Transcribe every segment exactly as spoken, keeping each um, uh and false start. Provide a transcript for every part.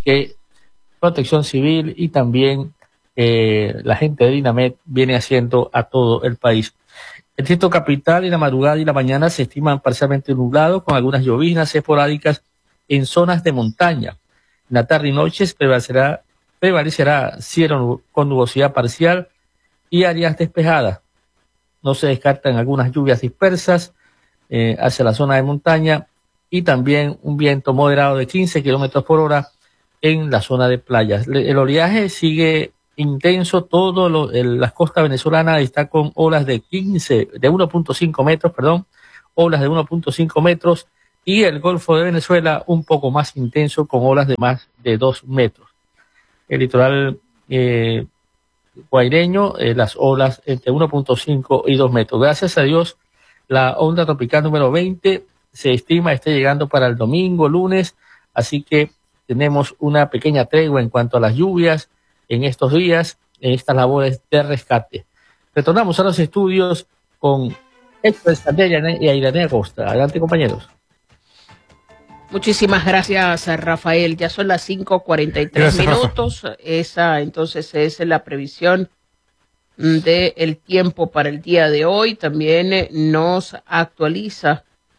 que Protección Civil y también eh, la gente de Dinamet viene haciendo a todo el país. El distrito capital en la madrugada y la mañana se estiman parcialmente nublados con algunas lloviznas esporádicas en zonas de montaña. En la tarde y noches prevalecerá, prevalecerá cielo con nubosidad parcial y áreas despejadas. No se descartan algunas lluvias dispersas eh, hacia la zona de montaña y también un viento moderado de quince kilómetros por hora en la zona de playas. El oleaje sigue intenso, todo lo, el, las costas venezolanas está con olas de quince, de uno punto cinco metros, perdón, olas de uno punto cinco metros, y el Golfo de Venezuela un poco más intenso con olas de más de dos metros. El litoral eh, guaireño, eh, las olas entre uno punto cinco y dos metros. Gracias a Dios, la onda tropical número veinte se estima esté llegando para el domingo, lunes, así que tenemos una pequeña tregua en cuanto a las lluvias en estos días, en estas labores de rescate. Retornamos a los estudios con Héctor Escandella y Airanea Costa. Adelante, compañeros. Muchísimas gracias, Rafael. Ya son las cinco cuarenta y tres minutos. Rafa. Esa entonces es la previsión del tiempo para el día de hoy. También nos actualiza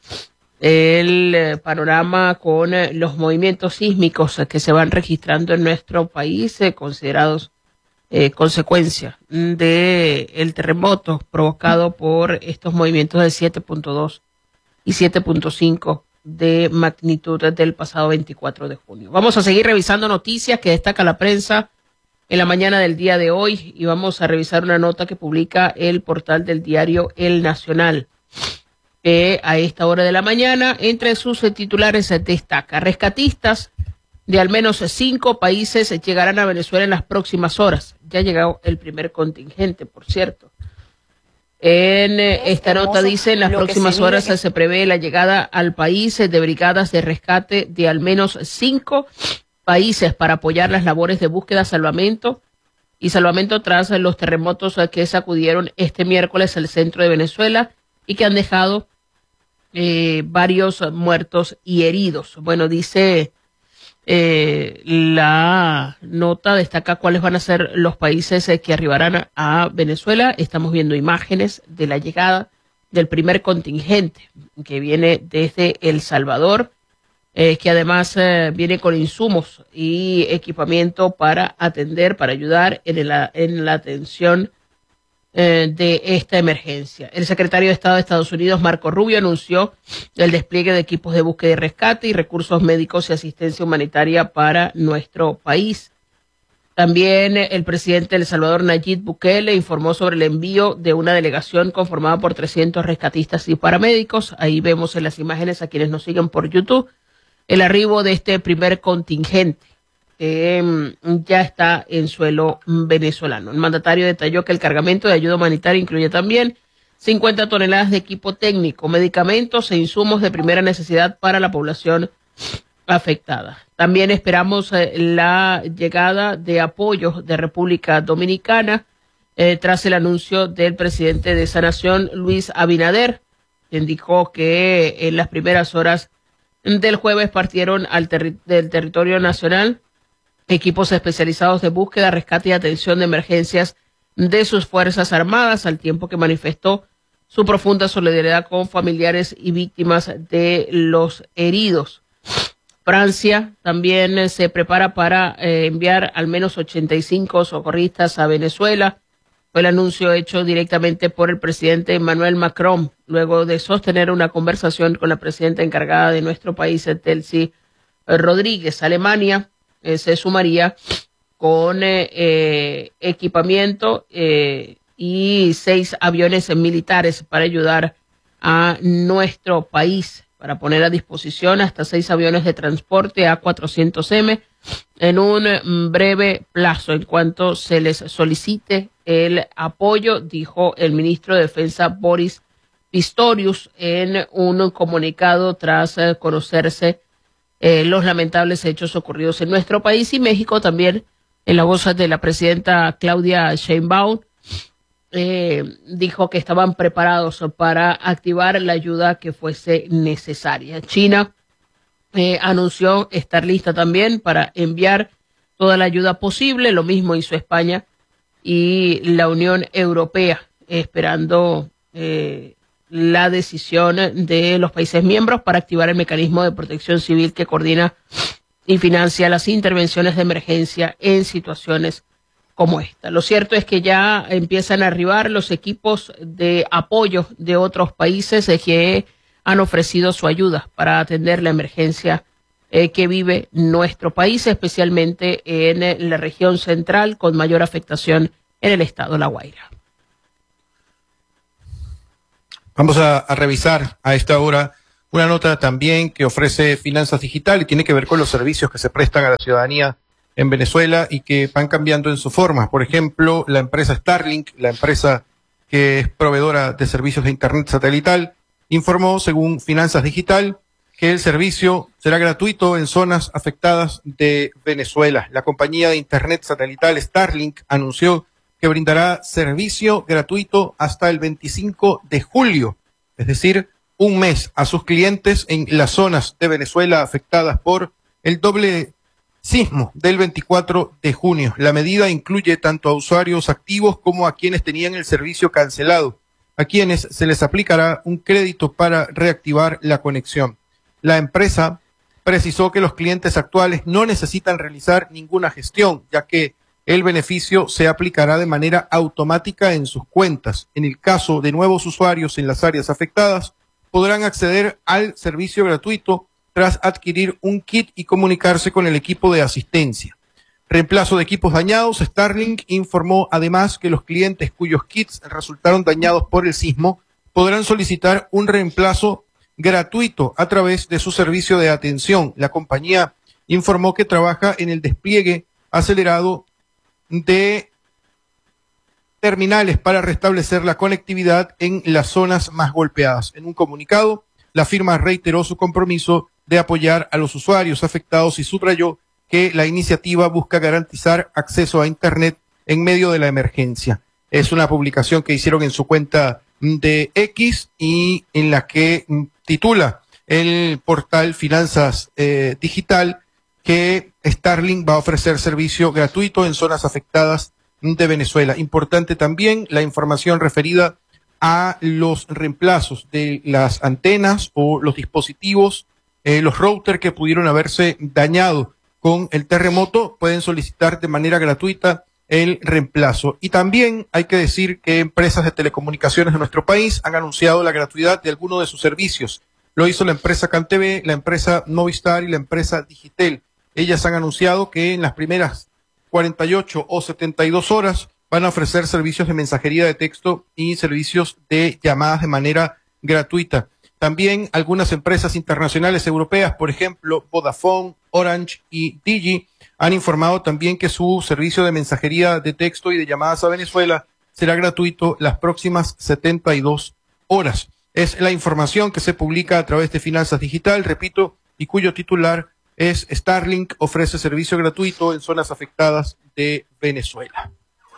el panorama con los movimientos sísmicos que se van registrando en nuestro país, eh, considerados eh, consecuencia del terremoto provocado por estos movimientos de siete punto dos y siete punto cinco de magnitud del pasado veinticuatro de junio. Vamos a seguir revisando noticias que destaca la prensa en la mañana del día de hoy y vamos a revisar una nota que publica el portal del diario El Nacional. Eh, a esta hora de la mañana, entre sus titulares destaca: rescatistas de al menos cinco países llegarán a Venezuela en las próximas horas. Ya ha llegado el primer contingente, por cierto. En eh, esta nota dice, en las próximas horas que... se prevé la llegada al país de brigadas de rescate de al menos cinco países para apoyar las labores de búsqueda, salvamento y salvamento tras los terremotos que sacudieron este miércoles el centro de Venezuela y que han dejado Eh, varios muertos y heridos. Bueno, dice eh, la nota, destaca cuáles van a ser los países eh, que arribarán a Venezuela. Estamos viendo imágenes de la llegada del primer contingente que viene desde El Salvador, eh, que además eh, viene con insumos y equipamiento para atender, para ayudar en la, en la atención de esta emergencia. El secretario de Estado de Estados Unidos, Marco Rubio, anunció el despliegue de equipos de búsqueda y rescate y recursos médicos y asistencia humanitaria para nuestro país. También el presidente de El Salvador, Nayib Bukele, informó sobre el envío de una delegación conformada por trescientos rescatistas y paramédicos. Ahí vemos en las imágenes, a quienes nos siguen por YouTube, el arribo de este primer contingente. Eh, ya está en suelo venezolano. El mandatario detalló que el cargamento de ayuda humanitaria incluye también cincuenta toneladas de equipo técnico, medicamentos e insumos de primera necesidad para la población afectada. También esperamos eh, la llegada de apoyo de República Dominicana eh, tras el anuncio del presidente de esa nación, Luis Abinader, que indicó que en las primeras horas del jueves partieron al terri- del territorio nacional equipos especializados de búsqueda, rescate y atención de emergencias de sus Fuerzas Armadas, al tiempo que manifestó su profunda solidaridad con familiares y víctimas de los heridos. Francia también se prepara para eh, enviar al menos ochenta y cinco socorristas a Venezuela. Fue el anuncio hecho directamente por el presidente Emmanuel Macron, luego de sostener una conversación con la presidenta encargada de nuestro país, Delcy Rodríguez. Alemania Eh, se sumaría con eh, eh, equipamiento eh, y seis aviones militares para ayudar a nuestro país, para poner a disposición hasta seis aviones de transporte A cuatrocientos M en un breve plazo, en cuanto se les solicite el apoyo, dijo el ministro de Defensa Boris Pistorius en un comunicado tras eh, conocerse Eh, los lamentables hechos ocurridos en nuestro país. Y México también, en la voz de la presidenta Claudia Sheinbaum, eh, dijo que estaban preparados para activar la ayuda que fuese necesaria. China eh, anunció estar lista también para enviar toda la ayuda posible. Lo mismo hizo España y la Unión Europea, esperando eh, la decisión de los países miembros para activar el mecanismo de protección civil que coordina y financia las intervenciones de emergencia en situaciones como esta. Lo cierto es que ya empiezan a arribar los equipos de apoyo de otros países que han ofrecido su ayuda para atender la emergencia eh, que vive nuestro país, especialmente en la región central con mayor afectación en el estado La Guaira. Vamos a, a revisar a esta hora una nota también que ofrece Finanzas Digital y tiene que ver con los servicios que se prestan a la ciudadanía en Venezuela y que van cambiando en su forma. Por ejemplo, la empresa Starlink, la empresa que es proveedora de servicios de Internet satelital, informó, según Finanzas Digital, que el servicio será gratuito en zonas afectadas de Venezuela. La compañía de Internet satelital Starlink anunció que brindará servicio gratuito hasta el veinticinco de julio, es decir, un mes a sus clientes en las zonas de Venezuela afectadas por el doble sismo del veinticuatro de junio. La medida incluye tanto a usuarios activos como a quienes tenían el servicio cancelado, a quienes se les aplicará un crédito para reactivar la conexión. La empresa precisó que los clientes actuales no necesitan realizar ninguna gestión, ya que el beneficio se aplicará de manera automática en sus cuentas. En el caso de nuevos usuarios en las áreas afectadas, podrán acceder al servicio gratuito tras adquirir un kit y comunicarse con el equipo de asistencia. Reemplazo de equipos dañados, Starlink informó además que los clientes cuyos kits resultaron dañados por el sismo podrán solicitar un reemplazo gratuito a través de su servicio de atención. La compañía informó que trabaja en el despliegue acelerado de terminales para restablecer la conectividad en las zonas más golpeadas. En un comunicado, la firma reiteró su compromiso de apoyar a los usuarios afectados y subrayó que la iniciativa busca garantizar acceso a Internet en medio de la emergencia. Es una publicación que hicieron en su cuenta de X y en la que titula el portal Finanzas eh, Digital que Starlink va a ofrecer servicio gratuito en zonas afectadas de Venezuela. Importante también la información referida a los reemplazos de las antenas o los dispositivos, eh, los routers que pudieron haberse dañado con el terremoto, pueden solicitar de manera gratuita el reemplazo. Y también hay que decir que empresas de telecomunicaciones de nuestro país han anunciado la gratuidad de algunos de sus servicios. Lo hizo la empresa CanTV, la empresa Movistar y la empresa Digitel. Ellas han anunciado que en las primeras cuarenta y ocho o setenta y dos horas van a ofrecer servicios de mensajería de texto y servicios de llamadas de manera gratuita. También algunas empresas internacionales europeas, por ejemplo, Vodafone, Orange y Digi, han informado también que su servicio de mensajería de texto y de llamadas a Venezuela será gratuito las próximas setenta y dos horas. Es la información que se publica a través de Finanzas Digital, repito, y cuyo titular es Starlink ofrece servicio gratuito en zonas afectadas de Venezuela.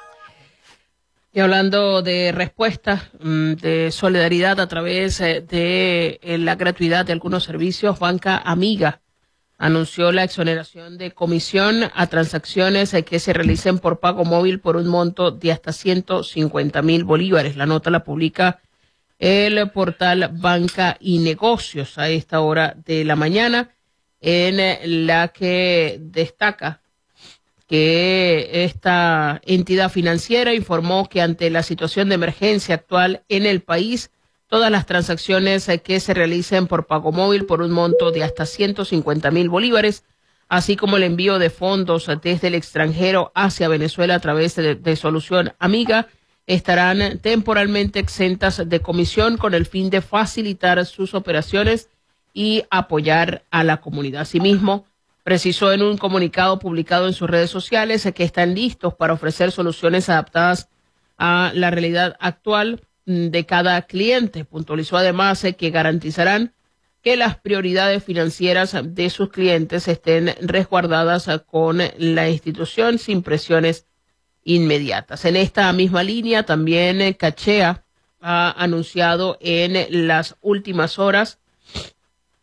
Y hablando de respuesta, de solidaridad a través de la gratuidad de algunos servicios, Banca Amiga anunció la exoneración de comisión a transacciones que se realicen por pago móvil por un monto de hasta ciento cincuenta mil bolívares. La nota la publica el portal Banca y Negocios a esta hora de la mañana, en la que destaca que esta entidad financiera informó que ante la situación de emergencia actual en el país, todas las transacciones que se realicen por pago móvil por un monto de hasta ciento cincuenta mil bolívares, así como el envío de fondos desde el extranjero hacia Venezuela a través de, de Solución Amiga, estarán temporalmente exentas de comisión con el fin de facilitar sus operaciones y apoyar a la comunidad. Asimismo, precisó en un comunicado publicado en sus redes sociales que están listos para ofrecer soluciones adaptadas a la realidad actual de cada cliente. Puntualizó además que garantizarán que las prioridades financieras de sus clientes estén resguardadas con la institución sin presiones inmediatas. En esta misma línea, también Cachea ha anunciado en las últimas horas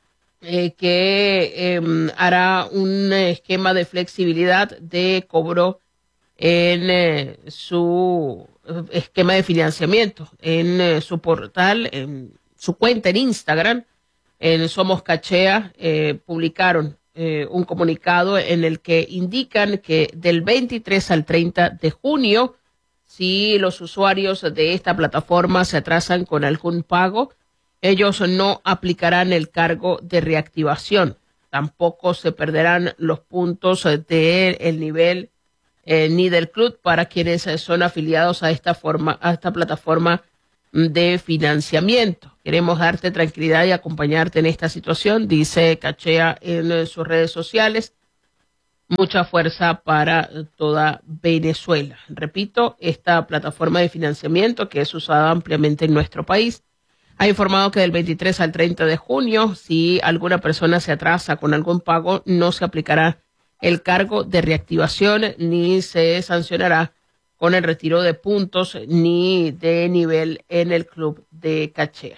eh, que eh, hará un esquema de flexibilidad de cobro en eh, su esquema de financiamiento, en eh, su portal, en su cuenta en Instagram, en Somos Cachea, eh, publicaron eh, un comunicado en el que indican que del veintitrés al treinta de junio, si los usuarios de esta plataforma se atrasan con algún pago, ellos no aplicarán el cargo de reactivación. Tampoco se perderán los puntos del nivel eh, ni del club para quienes son afiliados a esta forma, a esta plataforma de financiamiento. Queremos darte tranquilidad y acompañarte en esta situación, dice Cachea en sus redes sociales. Mucha fuerza para toda Venezuela. Repito, esta plataforma de financiamiento que es usada ampliamente en nuestro país ha informado que del veintitrés al treinta de junio, si alguna persona se atrasa con algún pago, no se aplicará el cargo de reactivación ni se sancionará con el retiro de puntos ni de nivel en el club de Cachea.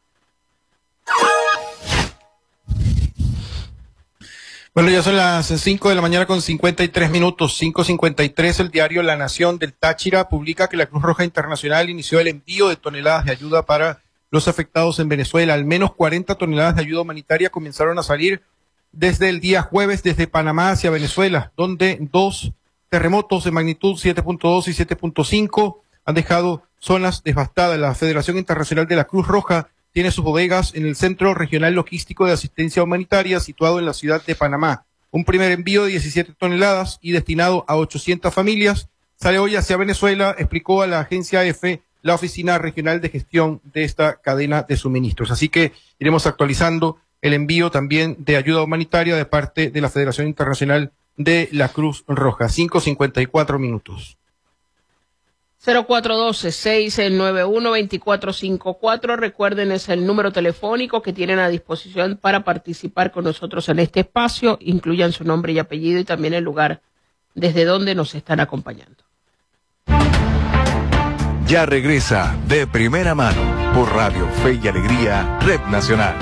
Bueno, ya son las cinco de la mañana con cincuenta y tres minutos, cinco cincuenta y tres. El diario La Nación del Táchira publica que la Cruz Roja Internacional inició el envío de toneladas de ayuda para los afectados en Venezuela. Al menos cuarenta toneladas de ayuda humanitaria comenzaron a salir desde el día jueves desde Panamá hacia Venezuela, donde dos terremotos de magnitud siete punto dos y siete punto cinco han dejado zonas devastadas. La Federación Internacional de la Cruz Roja tiene sus bodegas en el Centro Regional Logístico de Asistencia Humanitaria situado en la ciudad de Panamá. Un primer envío de diecisiete toneladas y destinado a ochocientas familias sale hoy hacia Venezuela, explicó a la agencia A F la Oficina Regional de Gestión de esta cadena de suministros. Así que iremos actualizando el envío también de ayuda humanitaria de parte de la Federación Internacional de la Cruz Roja. cinco cincuenta y cuatro minutos. cero cuatro uno dos, seis nueve uno, dos cuatro cinco cuatro. Recuerden, es el número telefónico que tienen a disposición para participar con nosotros en este espacio. Incluyan su nombre y apellido y también el lugar desde donde nos están acompañando. Ya regresa De Primera Mano por Radio Fe y Alegría, Red Nacional.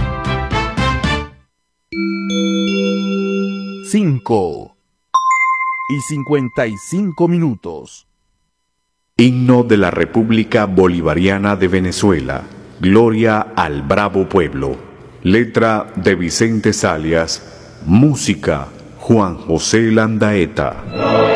cinco y cincuenta y cinco minutos. Himno de la República Bolivariana de Venezuela. Gloria al bravo pueblo. Letra de Vicente Salias. Música Juan José Landaeta.